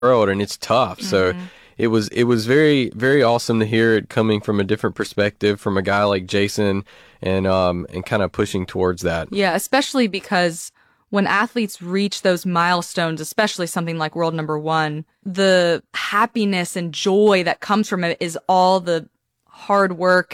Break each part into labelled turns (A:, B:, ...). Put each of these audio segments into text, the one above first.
A: world, and it's tough. So it was very, very awesome to hear it coming from a different perspective from a guy like Jason, and kind of pushing towards that.
B: Yeah, especially because when athletes reach those milestones, especially something like world number one, the happiness and joy that comes from it is all the hard work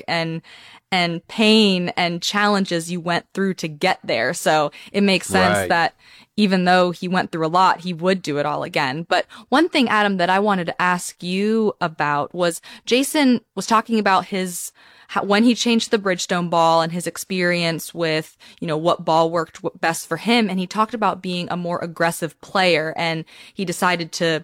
B: and pain and challenges you went through to get there. So it makes sense
A: Right.
B: that even though he went through a lot, he would do it all again. But one thing, Adam, that I wanted to ask you about was Jason was talking about when he changed the Bridgestone ball and his experience with, what ball worked best for him. And he talked about being a more aggressive player, and he decided to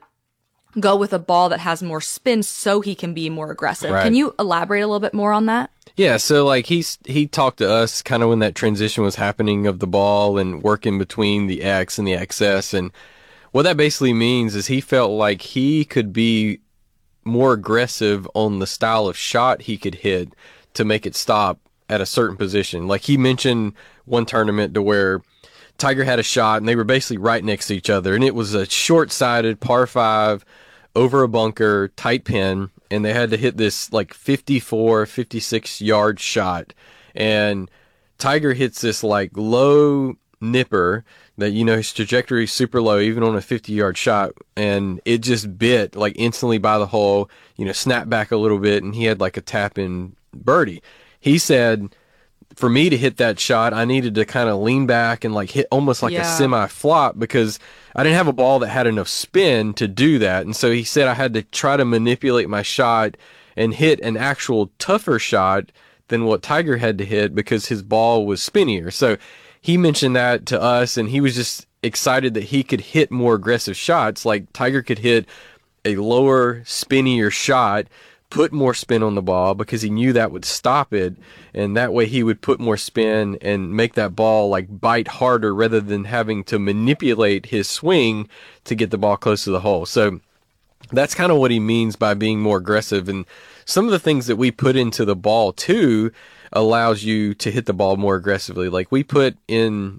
B: go with a ball that has more spin so he can be more aggressive.
A: Right.
B: Can you elaborate a little bit more on that?
A: Yeah, so like he talked to us kind of when that transition was happening of the ball and working between the X and the XS, and what that basically means is he felt like he could be more aggressive on the style of shot he could hit to make it stop at a certain position. Like he mentioned one tournament to where Tiger had a shot and they were basically right next to each other, and it was a short-sided par 5 over a bunker, tight pin, and they had to hit this like 54, 56 yard shot. And Tiger hits this like low nipper that, his trajectory is super low, even on a 50-yard shot. And it just bit like instantly by the hole, snapped back a little bit, and he had like a tap in birdie. He said, for me to hit that shot, I needed to kind of lean back and like hit almost like a semi flop, because I didn't have a ball that had enough spin to do that. And so he said I had to try to manipulate my shot and hit an actual tougher shot than what Tiger had to hit because his ball was spinnier. So he mentioned that to us, and he was just excited that he could hit more aggressive shots. Like Tiger could hit a lower, spinnier shot, put more spin on the ball because he knew that would stop it, and that way he would put more spin and make that ball like bite harder rather than having to manipulate his swing to get the ball close to the hole. So that's kind of what he means by being more aggressive, and some of the things that we put into the ball too allows you to hit the ball more aggressively. Like we put in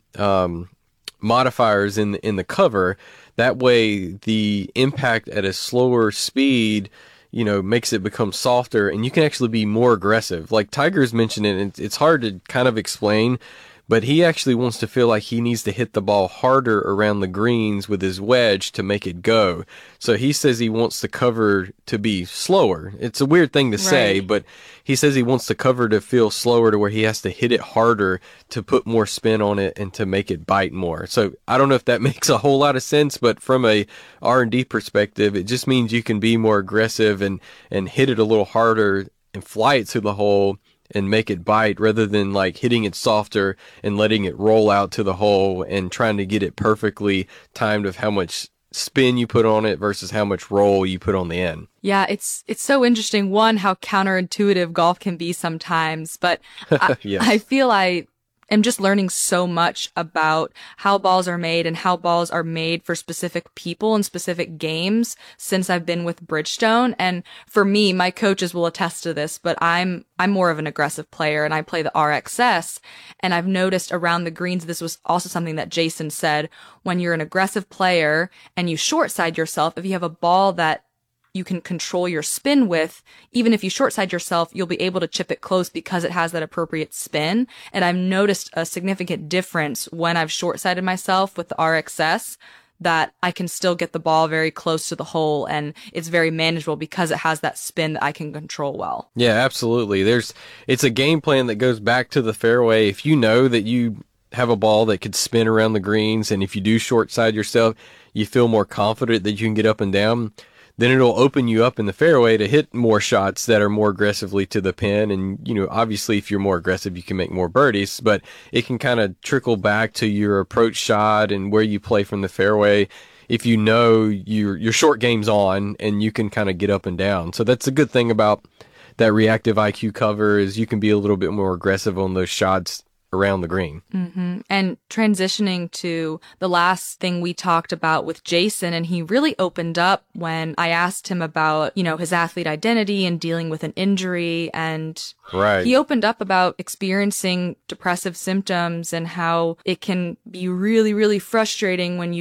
A: modifiers in the cover, that way the impact at a slower speed makes it become softer, and you can actually be more aggressive. Like Tiger's mentioned it, and it's hard to kind of explain, but he actually wants to feel like he needs to hit the ball harder around the greens with his wedge to make it go. So he says he wants the cover to be slower. It's a weird thing to say,
B: Right.
A: but he says he wants the cover to feel slower to where he has to hit it harder to put more spin on it and to make it bite more. So I don't know if that makes a whole lot of sense, but from a R&D perspective, it just means you can be more aggressive and hit it a little harder and fly it to the hole and make it bite, rather than like hitting it softer and letting it roll out to the hole and trying to get it perfectly timed of how much spin you put on it versus how much roll you put on the end.
B: Yeah, it's so interesting, one, how counterintuitive golf can be sometimes, but I,
A: Yes.
B: I feel I am just learning so much about how balls are made and how balls are made for specific people and specific games since I've been with Bridgestone. And for me, my coaches will attest to this, but I'm more of an aggressive player, and I play the RXS. And I've noticed around the greens, this was also something that Jason said, when you're an aggressive player and you short side yourself, if you have a ball that you can control your spin with, even if you short side yourself, you'll be able to chip it close because it has that appropriate spin. And I've noticed a significant difference when I've short sided myself with the RXS, that I can still get the ball very close to the hole, and it's very manageable because it has that spin that I can control well.
A: Yeah, absolutely. It's a game plan that goes back to the fairway. If you know that you have a ball that could spin around the greens, and if you do short side yourself, you feel more confident that you can get up and down, then it'll open you up in the fairway to hit more shots that are more aggressively to the pin. And, obviously if you're more aggressive, you can make more birdies, but it can kind of trickle back to your approach shot and where you play from the fairway if you know your short game's on and you can kind of get up and down. So that's a good thing about that reactive IQ cover, is you can be a little bit more aggressive on those shots around the green.
B: And transitioning to the last thing we talked about with Jason, and he really opened up when I asked him about, his athlete identity and dealing with an injury. And
A: Right.
B: he opened up about experiencing depressive symptoms and how it can be really, really frustrating when you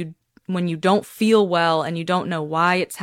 B: when you don't feel well and you don't know why it's